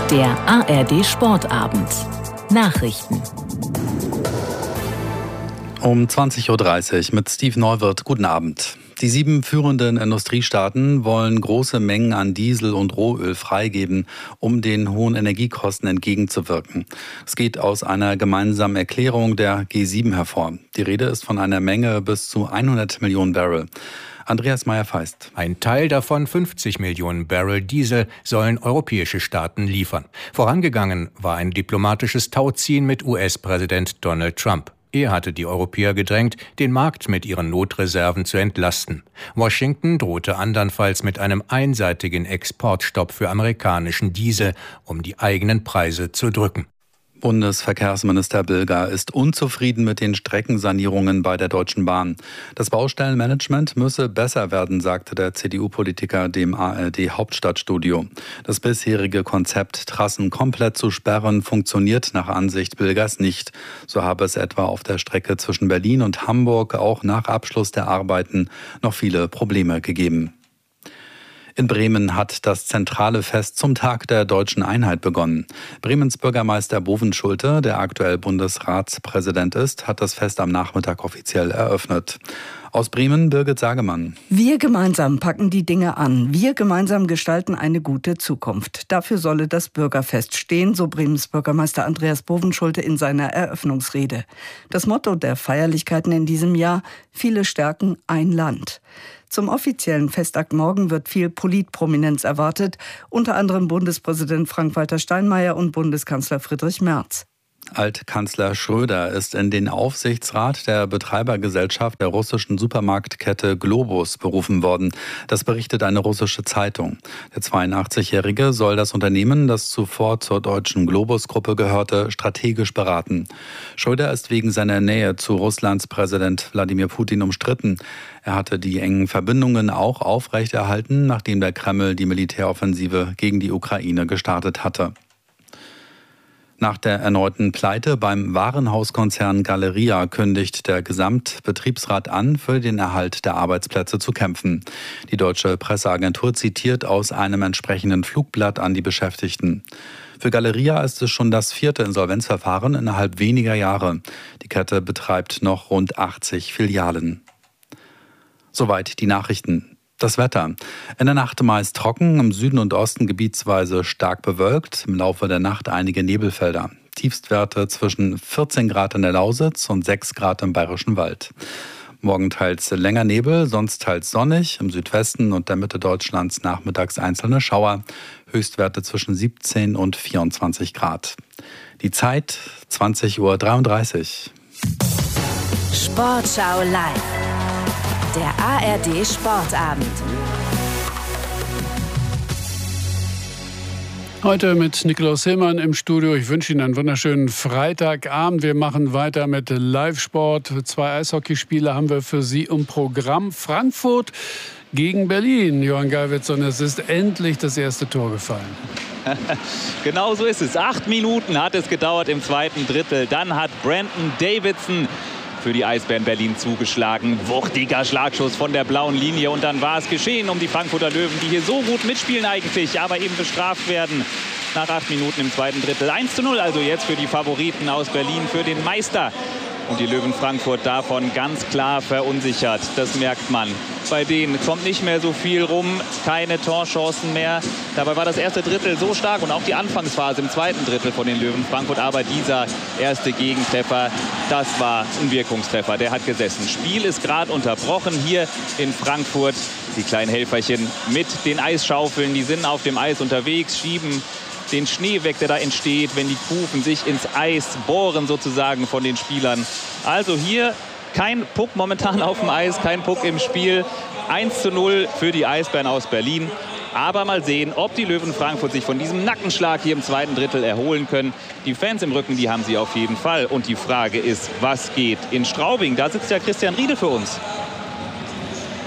Der ARD Sportabend. Nachrichten. Um 20.30 Uhr mit Steve Neuwirth. Guten Abend. Die 7 führenden Industriestaaten wollen große Mengen an Diesel und Rohöl freigeben, um den hohen Energiekosten entgegenzuwirken. Es geht aus einer gemeinsamen Erklärung der G7 hervor. Die Rede ist von einer Menge bis zu 100 Millionen Barrel. Andreas Meyer-Feist. Ein Teil davon, 50 Millionen Barrel Diesel, sollen europäische Staaten liefern. Vorangegangen war ein diplomatisches Tauziehen mit US-Präsident Donald Trump. Er hatte die Europäer gedrängt, den Markt mit ihren Notreserven zu entlasten. Washington drohte andernfalls mit einem einseitigen Exportstopp für amerikanischen Diesel, um die eigenen Preise zu drücken. Bundesverkehrsminister Bilger ist unzufrieden mit den Streckensanierungen bei der Deutschen Bahn. Das Baustellenmanagement müsse besser werden, sagte der CDU-Politiker dem ARD-Hauptstadtstudio. Das bisherige Konzept, Trassen komplett zu sperren, funktioniert nach Ansicht Bilgers nicht. So habe es etwa auf der Strecke zwischen Berlin und Hamburg auch nach Abschluss der Arbeiten noch viele Probleme gegeben. In Bremen hat das zentrale Fest zum Tag der Deutschen Einheit begonnen. Bremens Bürgermeister Bovenschulte, der aktuell Bundesratspräsident ist, hat das Fest am Nachmittag offiziell eröffnet. Aus Bremen, Birgit Sagemann. Wir gemeinsam packen die Dinge an. Wir gemeinsam gestalten eine gute Zukunft. Dafür solle das Bürgerfest stehen, so Bremens Bürgermeister Andreas Bovenschulte in seiner Eröffnungsrede. Das Motto der Feierlichkeiten in diesem Jahr: Viele stärken ein Land. Zum offiziellen Festakt morgen wird viel Politprominenz erwartet, unter anderem Bundespräsident Frank-Walter Steinmeier und Bundeskanzler Friedrich Merz. Altkanzler Schröder ist in den Aufsichtsrat der Betreibergesellschaft der russischen Supermarktkette Globus berufen worden. Das berichtet eine russische Zeitung. Der 82-Jährige soll das Unternehmen, das zuvor zur deutschen Globus-Gruppe gehörte, strategisch beraten. Schröder ist wegen seiner Nähe zu Russlands Präsident Wladimir Putin umstritten. Er hatte die engen Verbindungen auch aufrechterhalten, nachdem der Kreml die Militäroffensive gegen die Ukraine gestartet hatte. Nach der erneuten Pleite beim Warenhauskonzern Galeria kündigt der Gesamtbetriebsrat an, für den Erhalt der Arbeitsplätze zu kämpfen. Die deutsche Presseagentur zitiert aus einem entsprechenden Flugblatt an die Beschäftigten. Für Galeria ist es schon das 4. Insolvenzverfahren innerhalb weniger Jahre. Die Kette betreibt noch rund 80 Filialen. Soweit die Nachrichten. Das Wetter. In der Nacht meist trocken, im Süden und Osten gebietsweise stark bewölkt, im Laufe der Nacht einige Nebelfelder. Tiefstwerte zwischen 14 Grad in der Lausitz und 6 Grad im Bayerischen Wald. Morgen teils länger Nebel, sonst teils sonnig, im Südwesten und der Mitte Deutschlands nachmittags einzelne Schauer. Höchstwerte zwischen 17 und 24 Grad. Die Zeit 20.33 Uhr. Sportschau live. Der ARD Sportabend. Heute mit Nikolaus Hillmann im Studio. Ich wünsche Ihnen einen wunderschönen Freitagabend. Wir machen weiter mit Live-Sport. 2 Eishockeyspiele haben wir für Sie im Programm. Frankfurt gegen Berlin. Johann Geiwitz, und es ist endlich das erste Tor gefallen. Genau so ist es. 8 Minuten hat es gedauert im zweiten Drittel. Dann hat Brandon Davidson für die Eisbären Berlin zugeschlagen. Wuchtiger Schlagschuss von der blauen Linie. Und dann war es geschehen um die Frankfurter Löwen, die hier so gut mitspielen eigentlich, aber eben bestraft werden. Nach 8 Minuten im zweiten Drittel. 1:0 also jetzt für die Favoriten aus Berlin, für den Meister. Und die Löwen Frankfurt davon ganz klar verunsichert. Das merkt man. Bei denen kommt nicht mehr so viel rum, keine Torchancen mehr. Dabei war das erste Drittel so stark und auch die Anfangsphase im zweiten Drittel von den Löwen Frankfurt. Aber dieser erste Gegentreffer, das war ein Wirkungstreffer. Der hat gesessen. Spiel ist gerade unterbrochen hier in Frankfurt. Die kleinen Helferchen mit den Eisschaufeln, die sind auf dem Eis unterwegs, schieben den Schnee weg, der da entsteht, wenn die Kufen sich ins Eis bohren sozusagen von den Spielern. Also hier kein Puck momentan auf dem Eis, kein Puck im Spiel. 1:0 für die Eisbären aus Berlin. Aber mal sehen, ob die Löwen Frankfurt sich von diesem Nackenschlag hier im zweiten Drittel erholen können. Die Fans im Rücken, die haben sie auf jeden Fall. Und die Frage ist, was geht in Straubing? Da sitzt ja Christian Riedel für uns.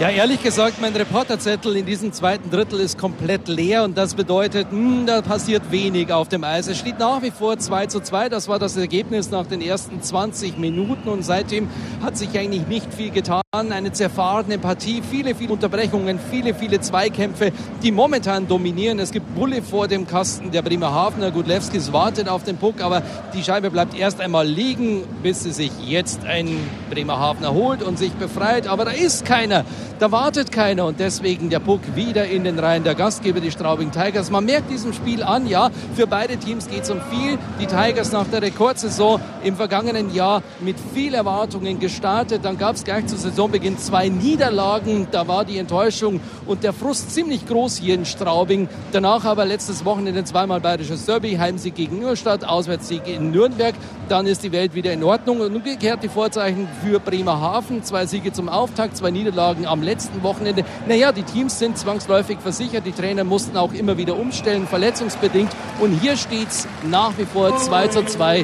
Ja, ehrlich gesagt, mein Reporterzettel in diesem zweiten Drittel ist komplett leer und das bedeutet, da passiert wenig auf dem Eis. Es steht nach wie vor 2:2, das war das Ergebnis nach den ersten 20 Minuten und seitdem hat sich eigentlich nicht viel getan. Eine zerfahrene Partie, viele Unterbrechungen, viele Zweikämpfe, die momentan dominieren. Es gibt Bulle vor dem Kasten der Bremerhavener. Gudlewskis wartet auf den Puck, aber die Scheibe bleibt erst einmal liegen, bis sie sich jetzt ein Bremerhavener holt und sich befreit. Aber da ist keiner. Da wartet keiner und deswegen der Puck wieder in den Reihen der Gastgeber, die Straubing Tigers. Man merkt diesem Spiel an, ja, für beide Teams geht es um viel. Die Tigers nach der Rekordsaison im vergangenen Jahr mit viel Erwartungen gestartet. Dann gab es gleich zu Saisonbeginn 2 Niederlagen. Da war die Enttäuschung und der Frust ziemlich groß hier in Straubing. Danach aber letztes Wochenende zweimal bayerisches Derby, Heimsieg gegen Ingolstadt, Auswärtssieg in Nürnberg. Dann ist die Welt wieder in Ordnung. Und umgekehrt die Vorzeichen für Bremerhaven. 2 Siege zum Auftakt, 2 Niederlagen am letzten Wochenende. Naja, die Teams sind zwangsläufig versichert. Die Trainer mussten auch immer wieder umstellen, verletzungsbedingt. Und hier steht's nach wie vor 2:2.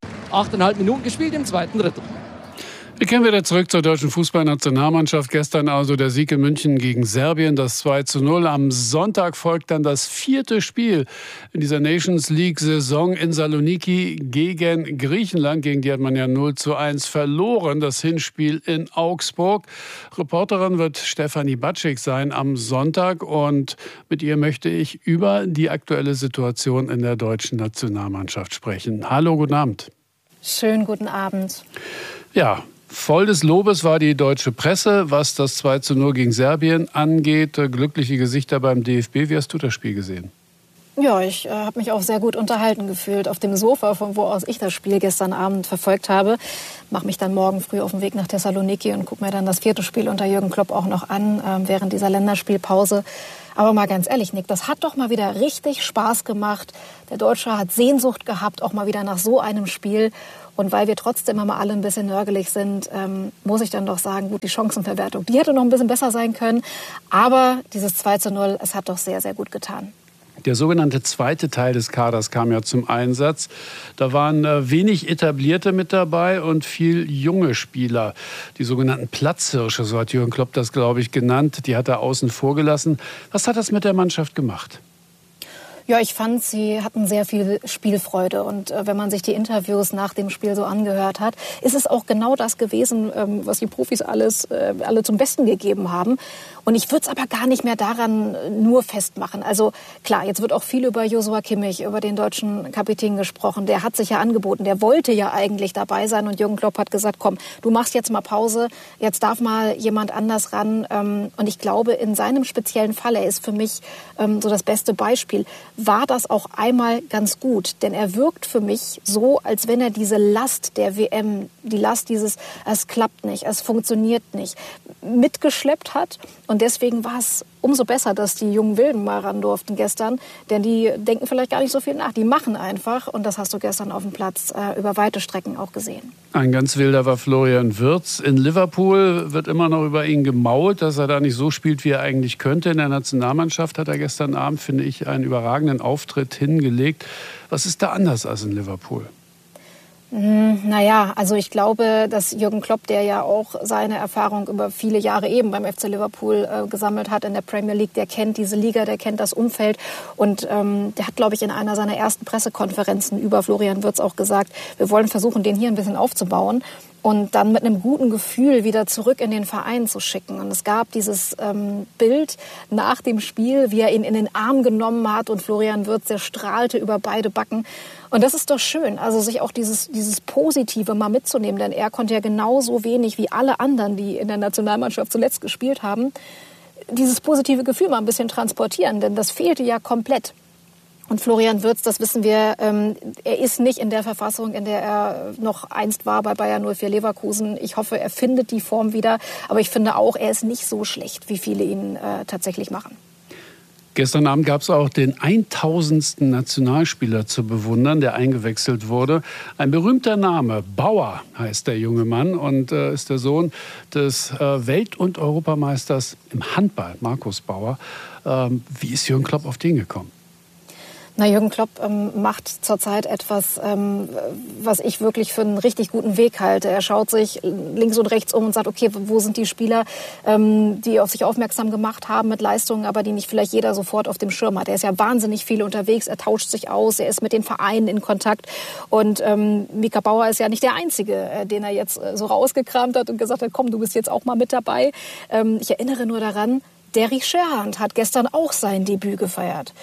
8,5 Minuten gespielt im zweiten Drittel. Wir kehren wieder zurück zur deutschen Fußballnationalmannschaft. Gestern also der Sieg in München gegen Serbien, das 2:0. Am Sonntag folgt dann das 4. Spiel in dieser Nations League-Saison in Saloniki gegen Griechenland. Gegen die hat man ja 0:1 verloren. Das Hinspiel in Augsburg. Reporterin wird Stefanie Batschik sein am Sonntag. Und mit ihr möchte ich über die aktuelle Situation in der deutschen Nationalmannschaft sprechen. Hallo, guten Abend. Schönen guten Abend. Ja, voll des Lobes war die deutsche Presse, was das 2:0 gegen Serbien angeht. Glückliche Gesichter beim DFB. Wie hast du das Spiel gesehen? Ja, ich habe mich auch sehr gut unterhalten gefühlt auf dem Sofa, von wo aus ich das Spiel gestern Abend verfolgt habe. Mache mich dann morgen früh auf den Weg nach Thessaloniki und gucke mir dann das 4. Spiel unter Jürgen Klopp auch noch an, während dieser Länderspielpause. Aber mal ganz ehrlich, Nick, das hat doch mal wieder richtig Spaß gemacht. Der Deutsche hat Sehnsucht gehabt, auch mal wieder nach so einem Spiel. Und weil wir trotzdem immer alle ein bisschen nörgelig sind, muss ich dann doch sagen, gut, die Chancenverwertung, die hätte noch ein bisschen besser sein können. Aber dieses 2:0, es hat doch sehr, sehr gut getan. Der sogenannte zweite Teil des Kaders kam ja zum Einsatz. Da waren wenig Etablierte mit dabei und viel junge Spieler. Die sogenannten Platzhirsche, so hat Jürgen Klopp das, glaube ich, genannt. Die hat er außen vor gelassen. Was hat das mit der Mannschaft gemacht? Ja, ich fand, sie hatten sehr viel Spielfreude. Und wenn man sich die Interviews nach dem Spiel so angehört hat, ist es auch genau das gewesen, was die Profis alle zum Besten gegeben haben. Und ich würde es aber gar nicht mehr daran nur festmachen. Also klar, jetzt wird auch viel über Joshua Kimmich, über den deutschen Kapitän gesprochen. Der hat sich ja angeboten, der wollte ja eigentlich dabei sein. Und Jürgen Klopp hat gesagt, komm, du machst jetzt mal Pause, jetzt darf mal jemand anders ran. Und ich glaube, in seinem speziellen Fall, er ist für mich so das beste Beispiel, war das auch einmal ganz gut. Denn er wirkt für mich so, als wenn er diese Last der WM, die Last dieses, es klappt nicht, es funktioniert nicht, mitgeschleppt hat. Und deswegen war es umso besser, dass die jungen Wilden mal ran durften gestern. Denn die denken vielleicht gar nicht so viel nach. Die machen einfach. Und das hast du gestern auf dem Platz über weite Strecken auch gesehen. Ein ganz wilder war Florian Wirtz. In Liverpool wird immer noch über ihn gemault, dass er da nicht so spielt, wie er eigentlich könnte. In der Nationalmannschaft hat er gestern Abend, finde ich, einen überragenden Auftritt hingelegt. Was ist da anders als in Liverpool? Naja, also ich glaube, dass Jürgen Klopp, der ja auch seine Erfahrung über viele Jahre eben beim FC Liverpool gesammelt hat in der Premier League, der kennt diese Liga, der kennt das Umfeld und der hat, glaube ich, in einer seiner ersten Pressekonferenzen über Florian Wirtz auch gesagt, wir wollen versuchen, den hier ein bisschen aufzubauen und dann mit einem guten Gefühl wieder zurück in den Verein zu schicken. Und es gab dieses Bild nach dem Spiel, wie er ihn in den Arm genommen hat und Florian Wirtz, der strahlte über beide Backen. Und das ist doch schön, also sich auch dieses Positive mal mitzunehmen, denn er konnte ja genauso wenig wie alle anderen, die in der Nationalmannschaft zuletzt gespielt haben, dieses positive Gefühl mal ein bisschen transportieren, denn das fehlte ja komplett. Und Florian Wirtz, das wissen wir, er ist nicht in der Verfassung, in der er noch einst war bei Bayer 04 Leverkusen. Ich hoffe, er findet die Form wieder, aber ich finde auch, er ist nicht so schlecht, wie viele ihn tatsächlich machen. Gestern Abend gab es auch den 1000. Nationalspieler zu bewundern, der eingewechselt wurde. Ein berühmter Name, Bauer heißt der junge Mann und ist der Sohn des Welt- und Europameisters im Handball, Markus Bauer. Wie ist Jürgen Klopp auf den gekommen? Na, Jürgen Klopp macht zurzeit etwas, was ich wirklich für einen richtig guten Weg halte. Er schaut sich links und rechts um und sagt, okay, wo sind die Spieler, die auf sich aufmerksam gemacht haben mit Leistungen, aber die nicht vielleicht jeder sofort auf dem Schirm hat. Er ist ja wahnsinnig viel unterwegs, er tauscht sich aus, er ist mit den Vereinen in Kontakt. Und Mika Bauer ist ja nicht der Einzige, den er jetzt so rausgekramt hat und gesagt hat, komm, du bist jetzt auch mal mit dabei. Ich erinnere nur daran, Derrick Scherhand hat gestern auch sein Debüt gefeiert.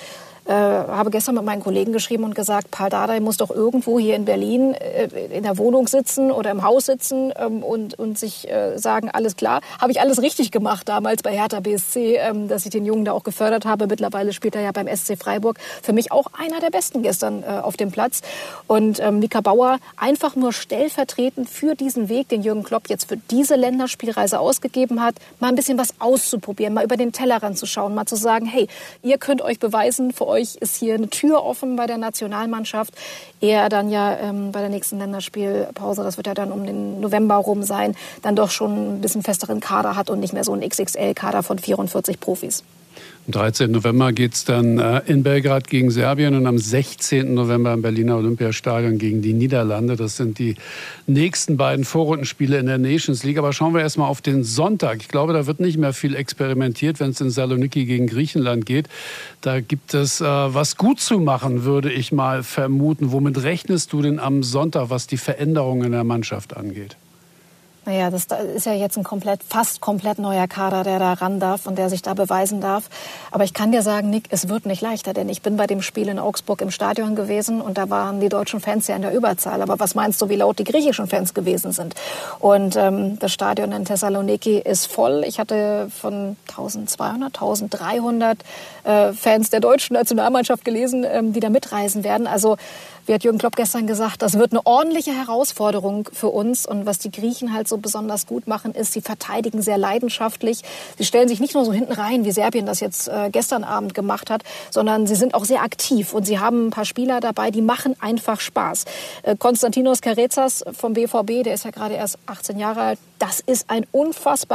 Habe gestern mit meinen Kollegen geschrieben und gesagt, Pal Dardai muss doch irgendwo hier in Berlin in der Wohnung sitzen oder im Haus sitzen und sich sagen, alles klar, habe ich alles richtig gemacht damals bei Hertha BSC, dass ich den Jungen da auch gefördert habe. Mittlerweile spielt er ja beim SC Freiburg. Für mich auch einer der Besten gestern auf dem Platz. Und Mika Bauer einfach nur stellvertretend für diesen Weg, den Jürgen Klopp jetzt für diese Länderspielreise ausgegeben hat, mal ein bisschen was auszuprobieren, mal über den Tellerrand zu schauen, mal zu sagen, hey, ihr könnt euch beweisen, für euch ist hier eine Tür offen bei der Nationalmannschaft. Eher dann ja bei der nächsten Länderspielpause, das wird ja dann um den November rum sein, dann doch schon ein bisschen festeren Kader hat und nicht mehr so einen XXL-Kader von 44 Profis. Am 13. November geht es dann in Belgrad gegen Serbien und am 16. November im Berliner Olympiastadion gegen die Niederlande. Das sind die nächsten beiden Vorrundenspiele in der Nations League. Aber schauen wir erst mal auf den Sonntag. Ich glaube, da wird nicht mehr viel experimentiert, wenn es in Saloniki gegen Griechenland geht. Da gibt es was gut zu machen, würde ich mal vermuten. Womit rechnest du denn am Sonntag, was die Veränderungen in der Mannschaft angeht? Naja, das ist ja jetzt ein fast komplett neuer Kader, der da ran darf und der sich da beweisen darf. Aber ich kann dir sagen, Nick, es wird nicht leichter, denn ich bin bei dem Spiel in Augsburg im Stadion gewesen und da waren die deutschen Fans ja in der Überzahl. Aber was meinst du, wie laut die griechischen Fans gewesen sind? Und das Stadion in Thessaloniki ist voll. Ich hatte von 1200, 1300 Fans der deutschen Nationalmannschaft gelesen, die da mitreisen werden. Also wie hat Jürgen Klopp gestern gesagt, das wird eine ordentliche Herausforderung für uns. Und was die Griechen halt so besonders gut machen, ist, sie verteidigen sehr leidenschaftlich. Sie stellen sich nicht nur so hinten rein, wie Serbien das jetzt gestern Abend gemacht hat, sondern sie sind auch sehr aktiv. Und sie haben ein paar Spieler dabei, die machen einfach Spaß. Konstantinos Karezas vom BVB, der ist ja gerade erst 18 Jahre alt, das ist ein unfassbar